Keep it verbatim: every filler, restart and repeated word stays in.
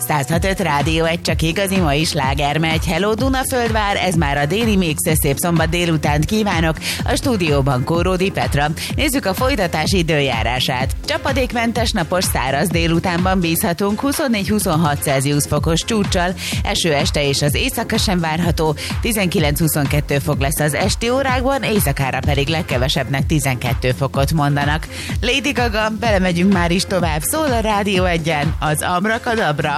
száz hat öt Rádió egy, csak igazi ma is sláger megy. Hello Dunaföldvár, ez már a déli mix, szép szombat délutánt kívánok. A stúdióban Kóródi Petra. Nézzük a folytatás időjárását. Csapadékmentes, napos, száraz délutánban bízhatunk, huszonnégy-huszonhat Celsius fokos csúccsal, eső este és az éjszaka sem várható, tizenkilenc-huszonkettő fok lesz az esti órákban, éjszakára pedig legkevesebbnek tizenkettő fokot mondanak. Lady Gaga, belemegyünk már is tovább, szól a Rádió egyen az Abrakadabra.